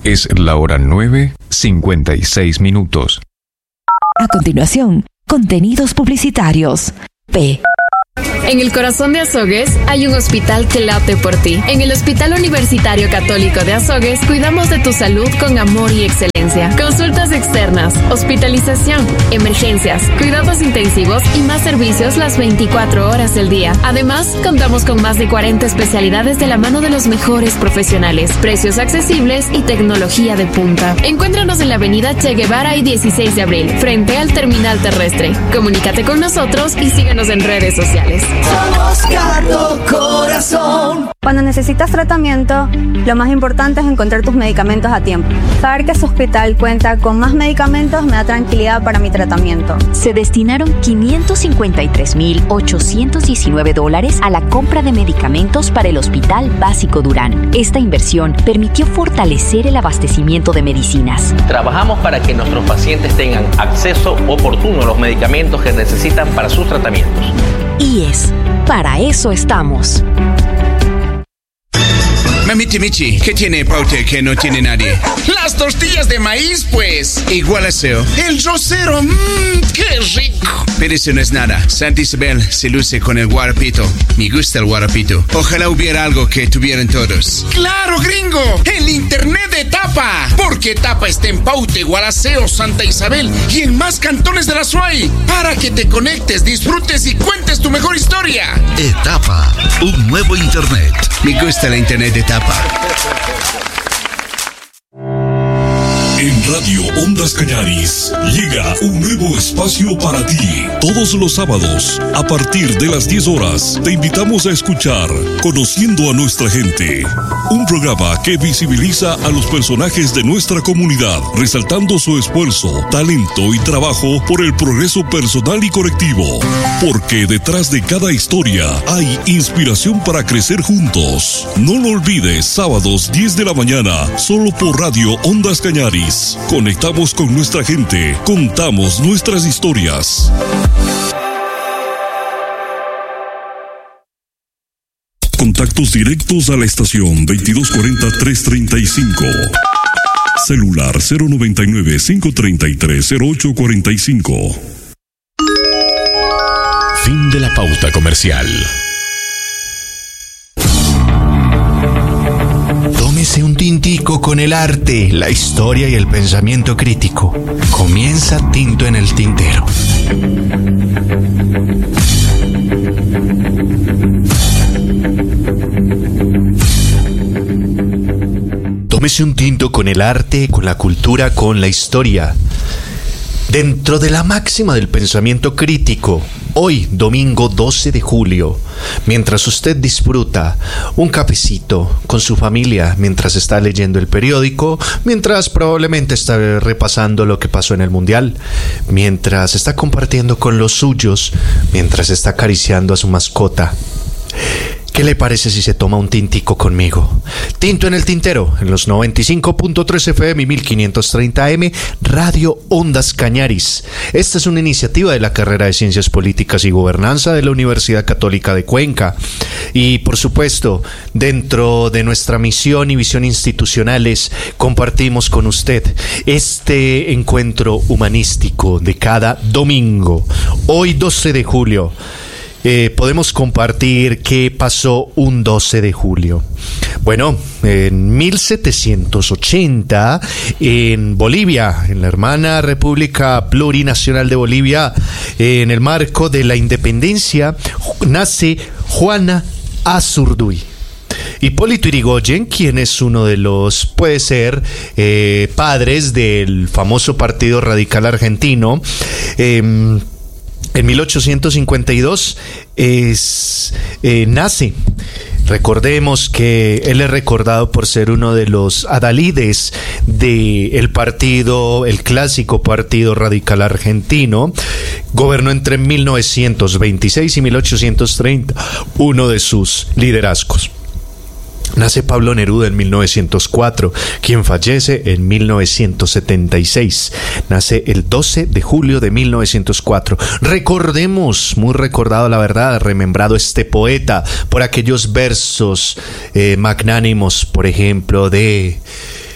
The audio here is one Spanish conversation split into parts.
Es la hora 9:56. A continuación, contenidos publicitarios. P. En el corazón de Azogues hay un hospital que late por ti. En el Hospital Universitario Católico de Azogues cuidamos de tu salud con amor y excelencia. Consultas externas, hospitalización, emergencias, cuidados intensivos y más servicios las 24 horas del día. Además, contamos con más de 40 especialidades de la mano de los mejores profesionales, precios accesibles y tecnología de punta. Encuéntranos en la avenida Che Guevara y 16 de abril, frente al terminal terrestre. Comunícate con nosotros y síguenos en redes sociales. Somos Cardo Corazón. Cuando necesitas tratamiento, lo más importante es encontrar tus medicamentos a tiempo. Saber que su hospital cuenta con más medicamentos me da tranquilidad para mi tratamiento. Se destinaron $553,819 a la compra de medicamentos para el Hospital Básico Durán. Esta inversión permitió fortalecer el abastecimiento de medicinas. Trabajamos para que nuestros pacientes tengan acceso oportuno a los medicamentos que necesitan para sus tratamientos. IES, para eso estamos. Michi, ¿qué tiene Paute que no tiene nadie? Las tortillas de maíz, pues. Igual a eso. El rosero, qué rico. Pero eso no es nada. Santa Isabel se luce con el guarapito. Me gusta el guarapito. Ojalá hubiera algo que tuvieran todos. ¡Claro, gringo! El internet de Tapa. Porque Tapa está en Paute, Gualaceo, Santa Isabel y en más cantones de la SUAY. Para que te conectes, disfrutes y cuentes tu mejor historia. Etapa, un nuevo internet. Me gusta la internet de Tapa. En Radio Ondas Cañaris llega un nuevo espacio para ti. Todos los sábados, a partir de las 10 horas, te invitamos a escuchar Conociendo a Nuestra Gente. Un programa que visibiliza a los personajes de nuestra comunidad, resaltando su esfuerzo, talento y trabajo por el progreso personal y colectivo. Porque detrás de cada historia hay inspiración para crecer juntos. No lo olvides, sábados 10 de la mañana, solo por Radio Ondas Cañaris. Conectamos con nuestra gente, contamos nuestras historias. Contactos directos a la estación 2240-335. Celular 099-533-0845. Fin de la pauta comercial. Tómese un tintico con el arte, la historia y el pensamiento crítico. Comienza Tinto en el Tintero. Tómese un tinto con el arte, con la cultura, con la historia. Dentro de la máxima del pensamiento crítico, hoy, domingo 12 de julio, mientras usted disfruta un cafecito con su familia, mientras está leyendo el periódico, mientras probablemente está repasando lo que pasó en el Mundial, mientras está compartiendo con los suyos, mientras está acariciando a su mascota. ¿Qué le parece si se toma un tintico conmigo? Tinto en el Tintero, en los 95.3 FM y 1530 AM, Radio Ondas Cañaris. Esta es una iniciativa de la carrera de Ciencias Políticas y Gobernanza de la Universidad Católica de Cuenca. Y, por supuesto, dentro de nuestra misión y visión institucionales, compartimos con usted este encuentro humanístico de cada domingo. Hoy, 12 de julio. Podemos compartir qué pasó un 12 de julio. Bueno, en 1780, en Bolivia, en la hermana República Plurinacional de Bolivia, en el marco de la independencia, nace Juana Azurduy. Hipólito Yrigoyen, quien es uno de los, puede ser, padres del famoso Partido Radical Argentino, en 1852 nace. Recordemos que él es recordado por ser uno de los adalides del partido, el clásico Partido Radical Argentino. Gobernó entre 1926 y 1830, uno de sus liderazgos. Nace Pablo Neruda en 1904, quien fallece en 1976. Nace el 12 de julio de 1904. Recordemos, muy recordado la verdad, remembrado este poeta por aquellos versos magnánimos, por ejemplo, de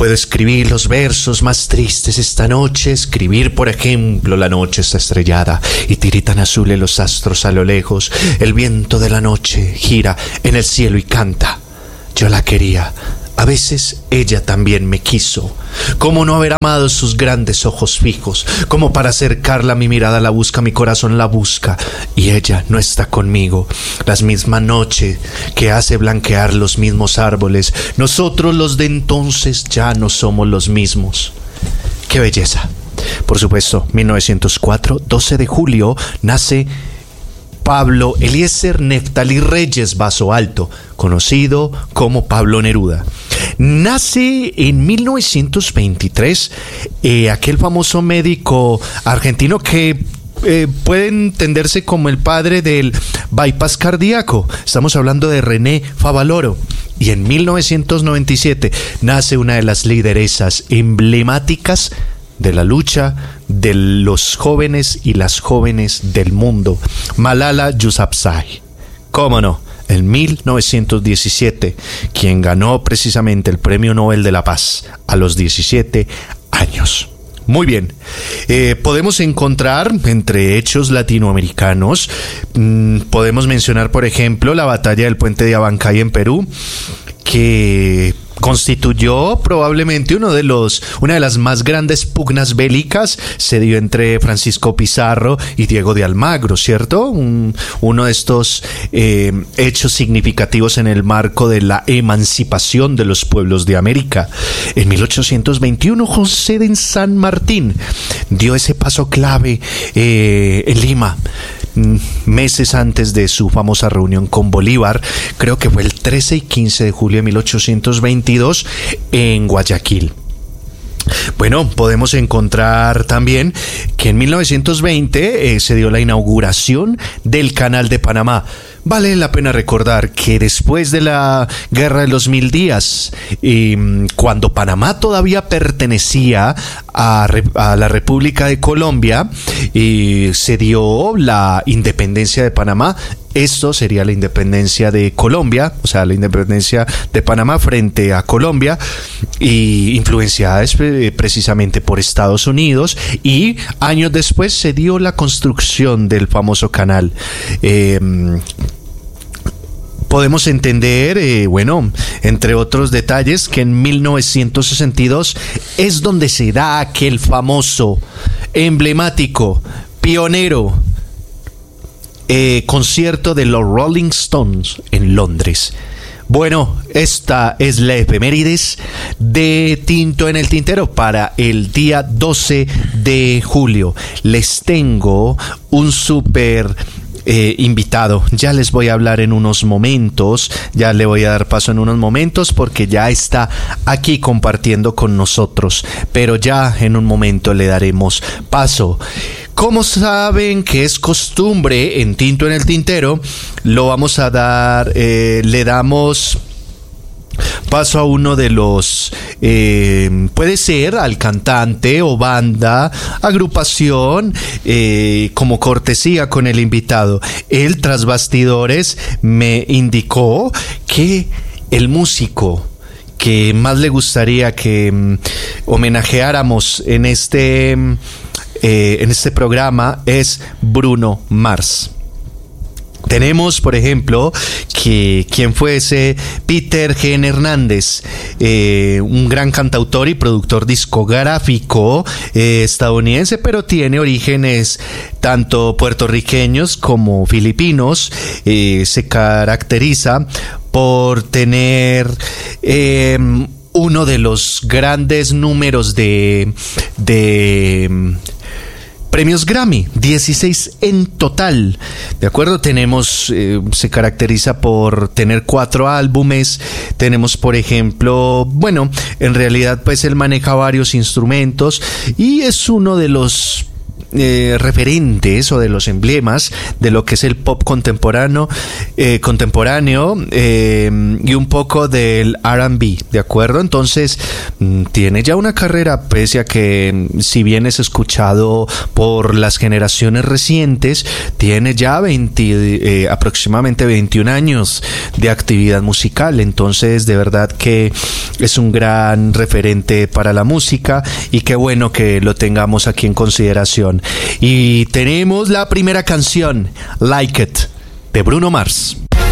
Puedo escribir los versos más tristes esta noche, escribir, por ejemplo, la noche está estrellada y tiritan azules los astros a lo lejos, el viento de la noche gira en el cielo y canta. Yo la quería. A veces ella también me quiso. ¿Cómo no haber amado sus grandes ojos fijos? Como para acercarla mi mirada la busca, mi corazón la busca y ella no está conmigo. La misma noche que hace blanquear los mismos árboles, nosotros los de entonces ya no somos los mismos. ¡Qué belleza! Por supuesto, 1904, 12 de julio, nace Pablo Eliezer Neftalí Reyes Vaso Alto, conocido como Pablo Neruda. Nace en 1923 aquel famoso médico argentino que puede entenderse como el padre del bypass cardíaco. Estamos hablando de René Favaloro. Y en 1997 nace una de las lideresas emblemáticas de la lucha de los jóvenes y las jóvenes del mundo, Malala Yousafzai. ¿Cómo no? En 1917, quien ganó precisamente el Premio Nobel de la Paz a los 17 años. Muy bien, podemos encontrar entre hechos latinoamericanos, podemos mencionar por ejemplo la batalla del puente de Abancay en Perú, que constituyó probablemente una de las más grandes pugnas bélicas. Se dio entre Francisco Pizarro y Diego de Almagro, ¿cierto? Uno de estos hechos significativos en el marco de la emancipación de los pueblos de América. En 1821, José de San Martín dio ese paso clave en Lima, meses antes de su famosa reunión con Bolívar. Creo que fue el 13 y 15 de julio de 1822 en Guayaquil. Bueno, podemos encontrar también que en 1920 se dio la inauguración del Canal de Panamá. Vale la pena recordar que después de la Guerra de los 1000 días, cuando Panamá todavía pertenecía a la República de Colombia, se dio la independencia de Panamá. Esto sería la independencia de Colombia, o sea, la independencia de Panamá frente a Colombia, y influenciada precisamente por Estados Unidos, y años después se dio la construcción del famoso canal. Podemos entender, bueno, entre otros detalles, que en 1962 es donde se da aquel famoso, emblemático, pionero concierto de los Rolling Stones en Londres. Bueno, esta es la efemérides de Tinto en el Tintero para el día 12 de julio. Les tengo un súper invitado. Ya les voy a hablar en unos momentos, ya le voy a dar paso en unos momentos porque ya está aquí compartiendo con nosotros, pero ya en un momento le daremos paso. Como saben que es costumbre en Tinto en el Tintero, lo vamos a dar, le damos paso a uno de los, puede ser al cantante o banda, agrupación, como cortesía con el invitado. Él, tras bastidores, me indicó que el músico que más le gustaría que homenajeáramos en este programa es Bruno Mars. Tenemos, por ejemplo, que quien fuese Peter G. Hernández, un gran cantautor y productor discográfico estadounidense, pero tiene orígenes tanto puertorriqueños como filipinos. Se caracteriza por tener uno de los grandes números de premios Grammy, 16 en total. De acuerdo, tenemos, se caracteriza por tener 4 álbumes. Tenemos, por ejemplo, bueno, en realidad pues él maneja varios instrumentos y es uno de los referentes o de los emblemas de lo que es el pop contemporáneo y un poco del R&B, ¿de acuerdo? Entonces tiene ya una carrera, pese a que si bien es escuchado por las generaciones recientes, tiene ya aproximadamente 21 años de actividad musical. Entonces de verdad que es un gran referente para la música y qué bueno que lo tengamos aquí en consideración. Y tenemos la primera canción, Like It, de Bruno Mars.